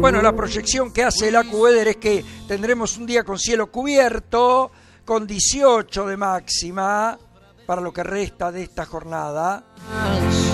Bueno, la proyección que hace el AccuWeather es que tendremos un día con cielo cubierto, con 18 de máxima para lo que resta de esta jornada.